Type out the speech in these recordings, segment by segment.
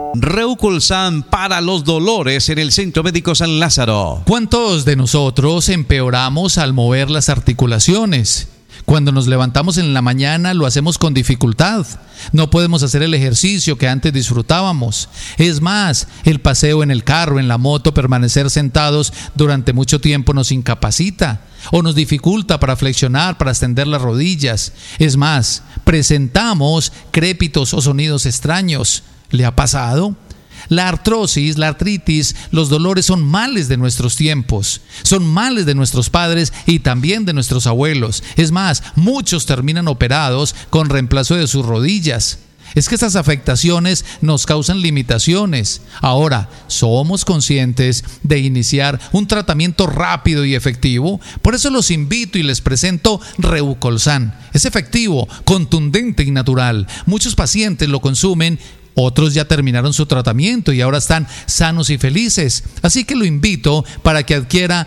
Reucolsan para los dolores en el Centro Médico San Lázaro. ¿Cuántos de nosotros empeoramos al mover las articulaciones? Cuando nos levantamos en la mañana lo hacemos con dificultad. No podemos hacer el ejercicio que antes disfrutábamos. Es más, el paseo en el carro, en la moto, permanecer sentados durante mucho tiempo nos incapacita o nos dificulta para flexionar, para extender las rodillas. Es más, presentamos crépitos o sonidos extraños. ¿Le ha pasado? La artrosis, la artritis, los dolores son males de nuestros tiempos, son males de nuestros padres y también de nuestros abuelos. Es más, muchos terminan operados con reemplazo de sus rodillas. Es que estas afectaciones nos causan limitaciones. Ahora, ¿somos conscientes de iniciar un tratamiento rápido y efectivo? Por eso los invito y les presento Reucolsan. Es efectivo, contundente y natural. Muchos pacientes lo consumen. Otros ya terminaron su tratamiento y ahora están sanos y felices. Así que lo invito para que adquiera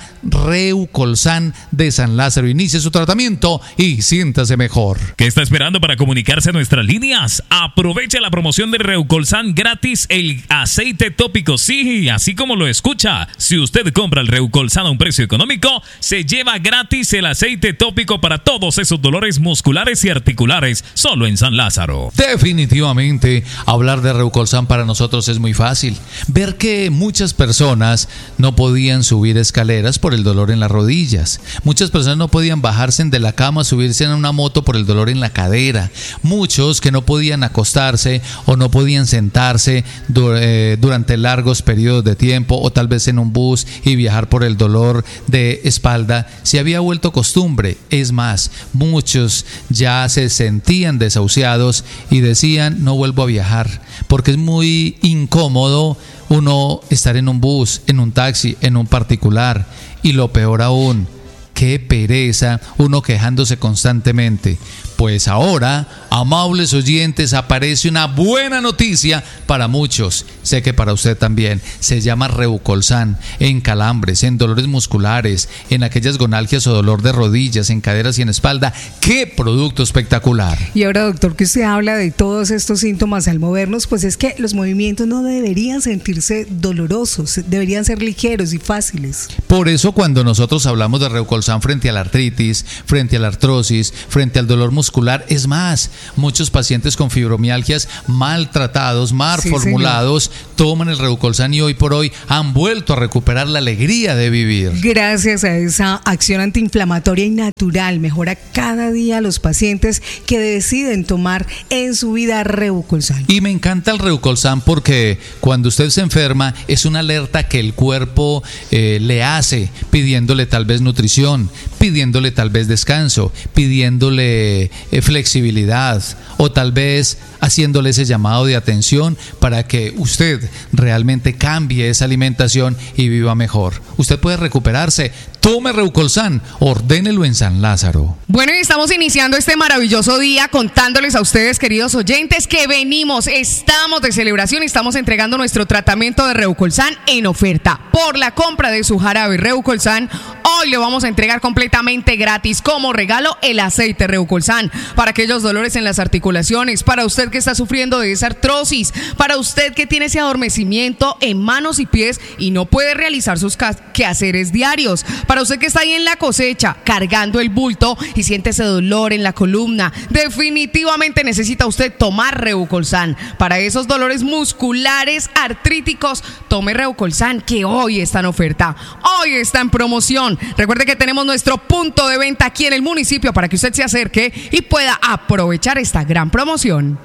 Reucolsan de San Lázaro. Inicie su tratamiento y siéntase mejor. ¿Qué está esperando para comunicarse a nuestras líneas? Aproveche la promoción de Reucolsan gratis, el aceite tópico. Sí, así como lo escucha. Si usted compra el Reucolsan a un precio económico, se lleva gratis el aceite tópico para todos esos dolores musculares y articulares, solo en San Lázaro. Definitivamente, hablar de Reucolsan para nosotros es muy fácil. Ver que muchas personas no podían subir escaleras por el dolor en las rodillas. Muchas personas no podían bajarse de la cama, subirse en una moto por el dolor en la cadera. Muchos que no podían acostarse o no podían sentarse durante largos periodos de tiempo, o tal vez en un bus y viajar por el dolor de espalda. Se había vuelto costumbre. Es más, muchos ya se sentían desahuciados y decían: no vuelvo a viajar, porque es muy incómodo uno estar en un bus, en un taxi, en un particular. Y lo peor aún, qué pereza uno quejándose constantemente. Pues ahora, amables oyentes, aparece una buena noticia para muchos. Sé que para usted también. Se llama Reucolsan. En calambres, en dolores musculares, en aquellas gonalgias o dolor de rodillas, en caderas y en espalda. ¡Qué producto espectacular! Y ahora, doctor, que usted habla de todos estos síntomas al movernos, pues es que los movimientos no deberían sentirse dolorosos, deberían ser ligeros y fáciles. Por eso, cuando nosotros hablamos de Reucolsan frente a la artritis, frente a la artrosis, frente al dolor muscular, es más, muchos pacientes con fibromialgias maltratados, mal formulados, toman el Reucolsan y hoy por hoy han vuelto a recuperar la alegría de vivir. Gracias a esa acción antiinflamatoria y natural, mejora cada día a los pacientes que deciden tomar en su vida Reucolsan. Y me encanta el Reucolsan porque cuando usted se enferma es una alerta que el cuerpo le hace, pidiéndole tal vez nutrición, pidiéndole tal vez descanso, pidiéndole flexibilidad, o tal vez haciéndole ese llamado de atención para que usted realmente cambie esa alimentación y viva mejor. Usted puede recuperarse. Tome Reucolsan, ordénelo en San Lázaro. Bueno, y estamos iniciando este maravilloso día contándoles a ustedes, queridos oyentes, que estamos de celebración y estamos entregando nuestro tratamiento de Reucolsan en oferta. Por la compra de su jarabe Reucolsan, hoy le vamos a entregar completamente gratis como regalo el aceite Reucolsan para aquellos dolores en las articulaciones, para usted que está sufriendo de esa artrosis, para usted que tiene ese adormecimiento en manos y pies y no puede realizar sus quehaceres diarios, para usted que está ahí en la cosecha cargando el bulto y siente ese dolor en la columna. Definitivamente necesita usted tomar Reucolsan. Para esos dolores musculares, artríticos, tome Reucolsan, que hoy está en oferta, hoy está en promoción. Recuerde que tenemos nuestro punto de venta aquí en el municipio para que usted se acerque y pueda aprovechar esta gran promoción.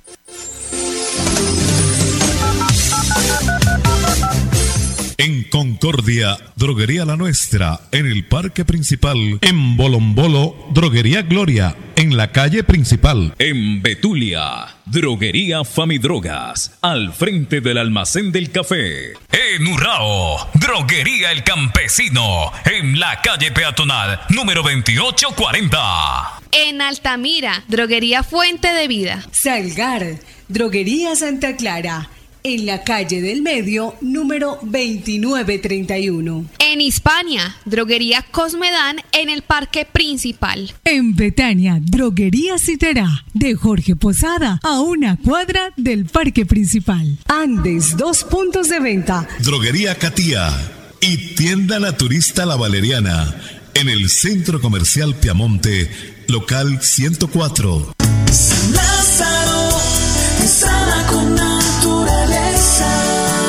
En Concordia, Droguería La Nuestra, en el Parque Principal. En Bolombolo, Droguería Gloria, en la calle principal. En Betulia, Droguería Famidrogas, al frente del almacén del café. En Urrao, Droguería El Campesino, en la calle peatonal, número 2840. En Altamira, Droguería Fuente de Vida. Salgar, Droguería Santa Clara, en la calle del Medio, número 2931. En Hispania, Droguería Cosmedán en el Parque Principal. En Betania, Droguería Citerá, de Jorge Posada, a una cuadra del Parque Principal. Andes, 2 puntos de venta. Droguería Catía y Tienda Naturista La Valeriana en el Centro Comercial Piamonte, local 104. San Lázaro, sana con naturaleza.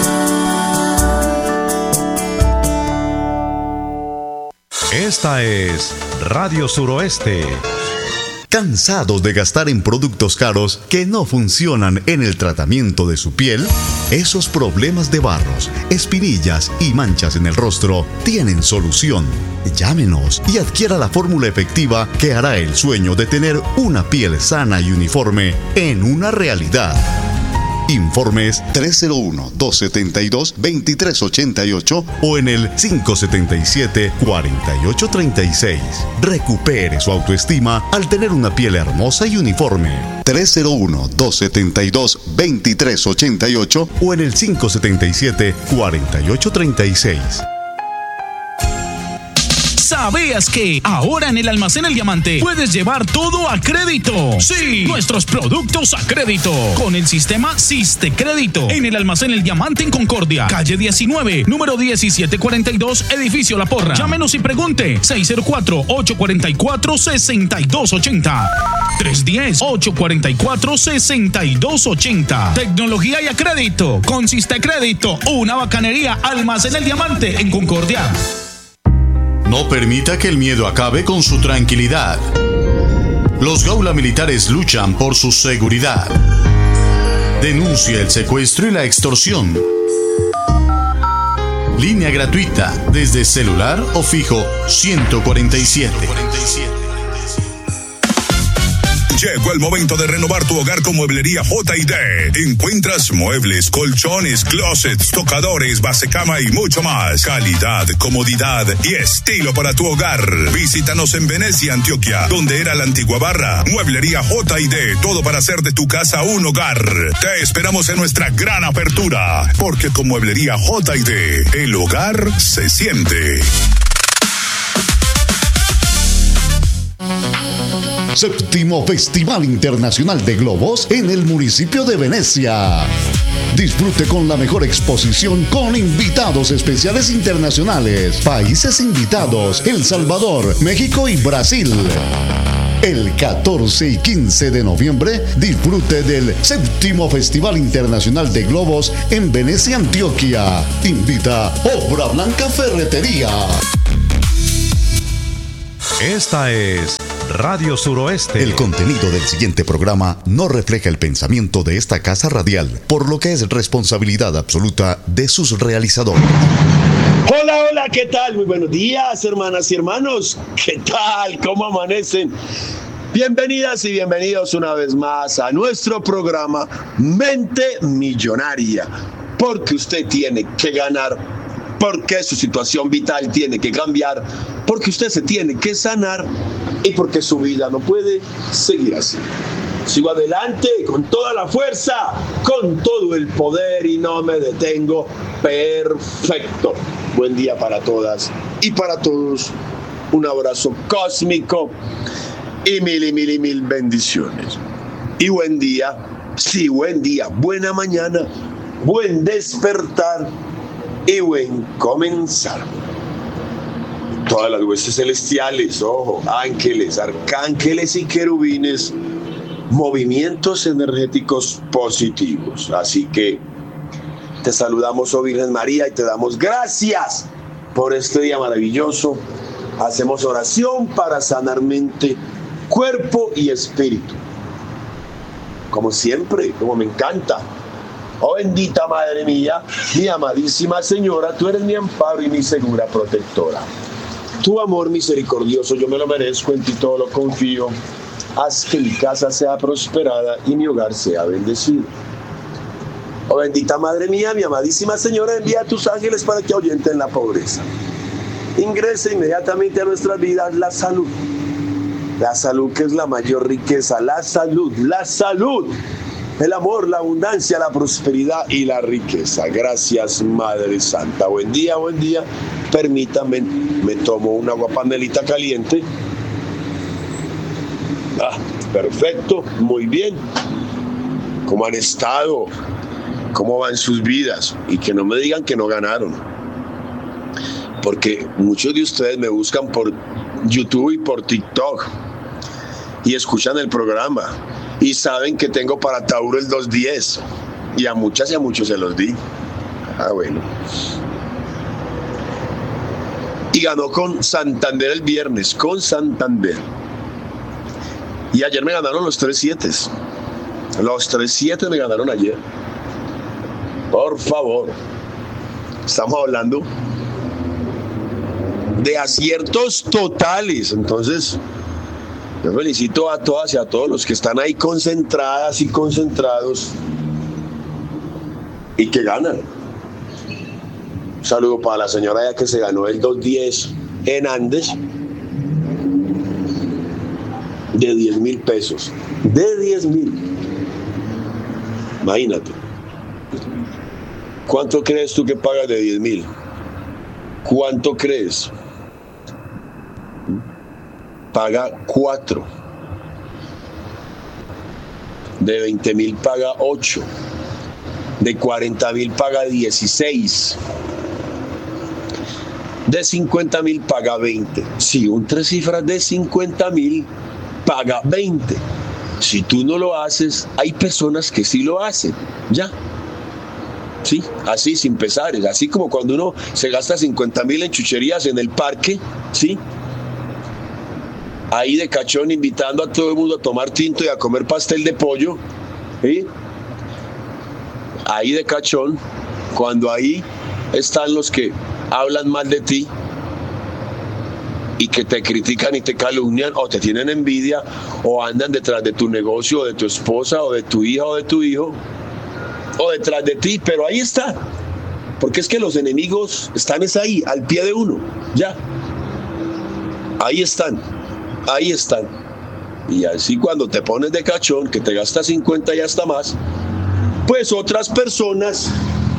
Esta es Radio Suroeste. ¿Cansados de gastar en productos caros que no funcionan en el tratamiento de su piel? Esos problemas de barros, espinillas y manchas en el rostro tienen solución. Llámenos y adquiera la fórmula efectiva que hará el sueño de tener una piel sana y uniforme en una realidad. Informes 301-272-2388 o en el 577-4836. Recupere su autoestima al tener una piel hermosa y uniforme. 301-272-2388 o en el 577-4836. ¿Sabías que ahora en el Almacén El Diamante puedes llevar todo a crédito? Sí, nuestros productos a crédito con el sistema Siste Crédito. En el Almacén El Diamante en Concordia, calle 19, número 1742, edificio La Porra. Llámenos y pregunte 604-844-6280. 310-844-6280. Tecnología y a crédito con Siste Crédito, una bacanería. Almacén El Diamante en Concordia. No permita que el miedo acabe con su tranquilidad. Los Gaula Militares luchan por su seguridad. Denuncia el secuestro y la extorsión. Línea gratuita desde celular o fijo 147. Llegó el momento de renovar tu hogar con Mueblería J&D. Encuentras muebles, colchones, closets, tocadores, basecama y mucho más. Calidad, comodidad y estilo para tu hogar. Visítanos en Venecia, Antioquia, donde era la antigua barra. Mueblería J&D, todo para hacer de tu casa un hogar. Te esperamos en nuestra gran apertura, porque con Mueblería J&D, el hogar se siente. Séptimo Festival Internacional de Globos en el municipio de Venecia. Disfrute con la mejor exposición con invitados especiales internacionales. Países invitados: El Salvador, México y Brasil. El 14 y 15 de noviembre, disfrute del Séptimo Festival Internacional de Globos en Venecia, Antioquia. Invita Obra Blanca Ferretería. Esta es Radio Suroeste. El contenido del siguiente programa no refleja el pensamiento de esta casa radial, por lo que es responsabilidad absoluta de sus realizadores. Hola, hola, ¿qué tal? Muy buenos días, hermanas y hermanos. ¿Qué tal? ¿Cómo amanecen? Bienvenidas y bienvenidos una vez más a nuestro programa Mente Millonaria. Porque usted tiene que ganar, porque su situación vital tiene que cambiar, porque usted se tiene que sanar y porque su vida no puede seguir así. Sigo adelante con toda la fuerza, con todo el poder y no me detengo. Perfecto. Buen día para todas y para todos. Un abrazo cósmico y mil bendiciones. Y buen día, sí, buen día, buena mañana, buen despertar y buen comenzar. Todas las huestes celestiales, ojo, ángeles, arcángeles y querubines, movimientos energéticos positivos. Así que te saludamos, oh Virgen María, y te damos gracias por este día maravilloso. Hacemos oración para sanar mente, cuerpo y espíritu. Como siempre, como me encanta. Oh bendita Madre mía, mi amadísima Señora, tú eres mi amparo y mi segura protectora. Tu amor misericordioso yo me lo merezco, en ti todo lo confío. Haz que mi casa sea prosperada y mi hogar sea bendecido. Oh bendita Madre mía, mi amadísima Señora, envía a tus ángeles para que ahuyenten la pobreza. Ingresa inmediatamente a nuestras vidas la salud. La salud, que es la mayor riqueza. La salud, el amor, la abundancia, la prosperidad y la riqueza. Gracias, Madre Santa. Buen día permítame, me tomo una aguapanelita caliente. Perfecto, muy bien. ¿Cómo han estado? ¿Cómo van sus vidas? Y que no me digan que no ganaron. Porque muchos de ustedes me buscan por YouTube y por TikTok y escuchan el programa y saben que tengo para Tauro el 210 y a muchas y a muchos se los di. Bueno. Y ganó con Santander el viernes, con Santander. Y ayer me ganaron los 3-7. Los 3-7 me ganaron ayer. Por favor. Estamos hablando de aciertos totales. Entonces, yo felicito a todas y a todos los que están ahí concentradas y concentrados y que ganan. Un saludo para la señora ya que se ganó el 210 en Andes de 10,000 pesos. De 10,000. Imagínate. ¿Cuánto crees tú que pagas de 10,000? ¿Cuánto crees? Paga 4. De 20,000 paga 8. De 40,000 paga 16. De 50,000 paga 20. Si un 3 cifras de 50,000 paga 20. Si tú no lo haces, hay personas que sí lo hacen. Ya. Sí, así sin pesares. Así como cuando uno se gasta 50,000 en chucherías en el parque, ¿sí? Ahí de cachón invitando a todo el mundo a tomar tinto y a comer pastel de pollo, ¿sí? Ahí de cachón, cuando ahí están los que hablan mal de ti y que te critican y te calumnian o te tienen envidia o andan detrás de tu negocio o de tu esposa o de tu hija o de tu hijo o detrás de ti, pero ahí está, porque es que los enemigos están ahí, al pie de uno, ya, ahí están, y así cuando te pones de cachón, que te gastas 50 y hasta más, pues otras personas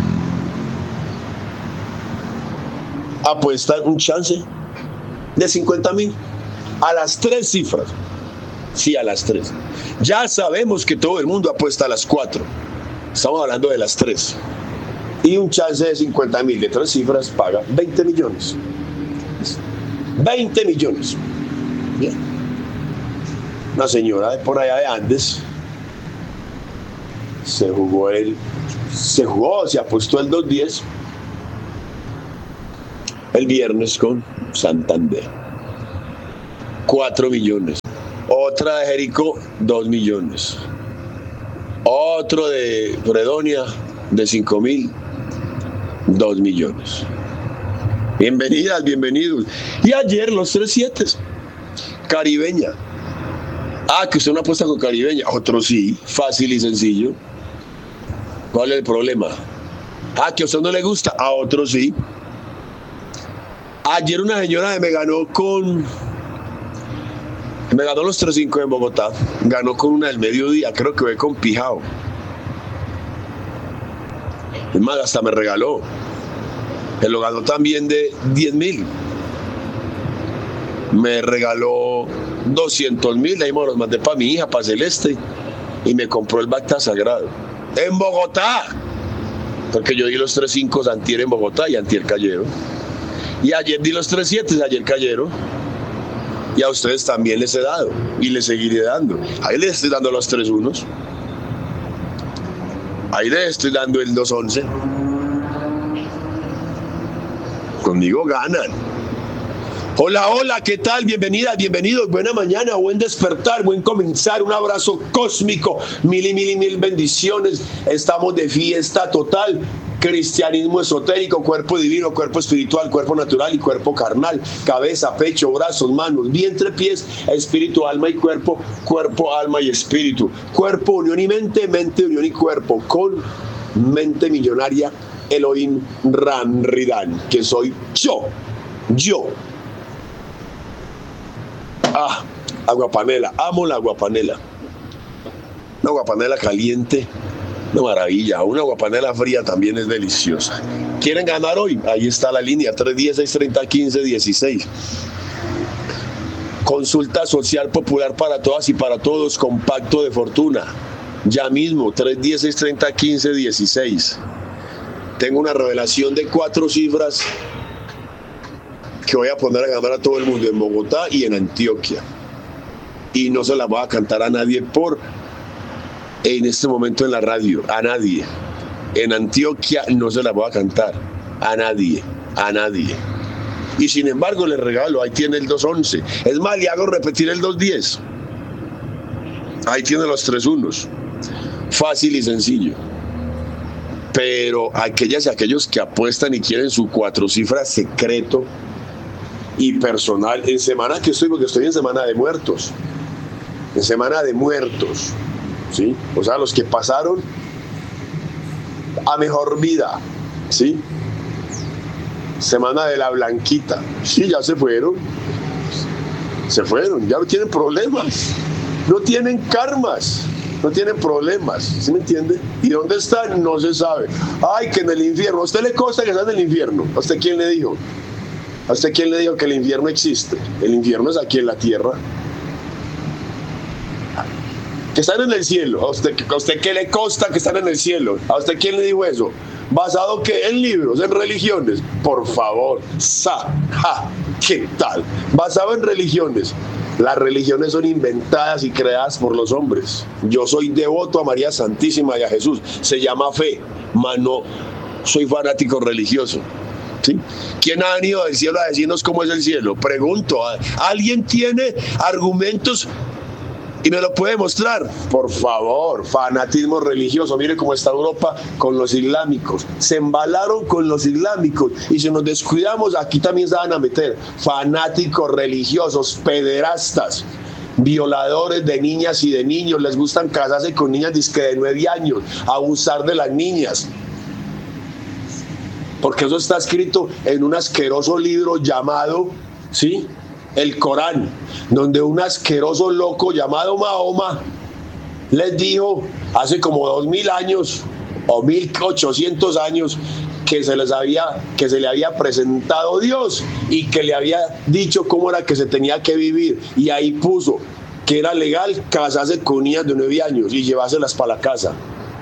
apuestan un chance de 50,000 a las 3 cifras, sí, a las 3, ya sabemos que todo el mundo apuesta a las 4. Estamos hablando de las 3. Y un chance de 50,000 de 3 cifras paga 20 millones. 20 millones. Bien. Una señora de por allá de Andes se apostó el 210 el viernes con Santander. 4 millones. Otra de Jericó, 2 millones. Otro de Fredonia de 5,000, 2 millones. Bienvenidas, bienvenidos. Y ayer los 3-7. Caribeña. Que usted no apuesta con Caribeña. Otro sí, fácil y sencillo. ¿Cuál es el problema? Que a usted no le gusta. A otro sí. Ayer una señora me ganó los 3-5 en Bogotá. Ganó con una del mediodía, creo que fue con Pijao. Es más, hasta me regaló. Él lo ganó también de 10,000. Me regaló 200,000. Ahí me los mandé para mi hija, para Celeste. Y me compró el Bacta Sagrado. En Bogotá. Porque yo di los 3-5 antier en Bogotá y antier cayeron. Y ayer di los 3-7, ayer cayeron. Y a ustedes también les he dado y les seguiré dando. Ahí les estoy dando los 3-1. Ahí les estoy dando el 2-11. Conmigo ganan. Hola, hola, ¿qué tal? Bienvenidas, bienvenidos. Buena mañana, buen despertar, buen comenzar. Un abrazo cósmico. Mil bendiciones. Estamos de fiesta total. Cristianismo esotérico, cuerpo divino, cuerpo espiritual, cuerpo natural y cuerpo carnal, cabeza, pecho, brazos, manos, vientre, pies, espíritu, alma y cuerpo, cuerpo, alma y espíritu, cuerpo, unión y mente, mente, unión y cuerpo, con mente millonaria, Elohim Ramridan, que soy yo. Aguapanela, amo la aguapanela. Una aguapanela caliente Una maravilla, una aguapanela fría también es deliciosa. ¿Quieren ganar hoy? Ahí está la línea, 310-630-1516. Consulta social popular para todas y para todos con pacto de fortuna. Ya mismo, 310-630-1516. Tengo una revelación de 4 cifras que voy a poner a ganar a todo el mundo en Bogotá y en Antioquia. Y no se las voy a cantar a nadie en este momento en la radio, a nadie. En Antioquia no se las voy a cantar a nadie. Y sin embargo le regalo, ahí tiene el 211. Es más, le hago repetir el 210. Ahí tiene los 3 unos. Fácil y sencillo. Pero aquellas y aquellos que apuestan y quieren su 4 cifras secreto y personal, en semana que estoy, porque estoy en semana de muertos. En semana de muertos. ¿Sí? O sea, los que pasaron a mejor vida, ¿sí? Semana de la blanquita, sí, ya se fueron, ya no tienen problemas, no tienen karmas, no tienen problemas, ¿sí me entiende? ¿Y dónde están? No se sabe. Ay, que en el infierno, ¿a usted le consta que está en el infierno? ¿A usted quién le dijo? ¿A usted quién le dijo que el infierno existe? El infierno es aquí en la tierra. Que están en el cielo. ¿A usted qué le consta que están en el cielo? ¿A usted quién le dijo eso? ¿Basado qué? En libros, en religiones. Por favor. ¿Qué tal? Basado en religiones. Las religiones son inventadas y creadas por los hombres. Yo soy devoto a María Santísima y a Jesús. Se llama fe, mas no soy fanático religioso. ¿Sí? ¿Quién ha venido del cielo a decirnos cómo es el cielo? Pregunto. ¿Alguien tiene argumentos y me lo puede mostrar? Por favor, fanatismo religioso. Mire cómo está Europa con los islámicos. Se embalaron con los islámicos y si nos descuidamos, aquí también se van a meter fanáticos religiosos, pederastas, violadores de niñas y de niños. Les gustan casarse con niñas dizque de 9 años, abusar de las niñas. Porque eso está escrito en un asqueroso libro llamado, ¿sí?, el Corán, donde un asqueroso loco llamado Mahoma les dijo hace como 2000 años o 1800 años que se le había presentado Dios y que le había dicho cómo era que se tenía que vivir, y ahí puso que era legal casarse con niñas de 9 años y llevárselas para la casa.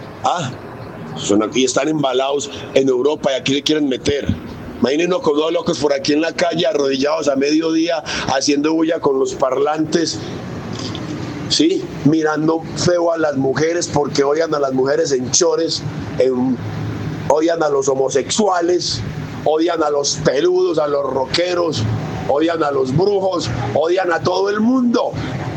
Y están embalados en Europa y aquí le quieren meter. Imagínense con 2 locos por aquí en la calle, arrodillados a mediodía, haciendo bulla con los parlantes, ¿sí? Mirando feo a las mujeres porque odian a las mujeres en chores, odian a los homosexuales, odian a los peludos, a los rockeros, odian a los brujos, odian a todo el mundo.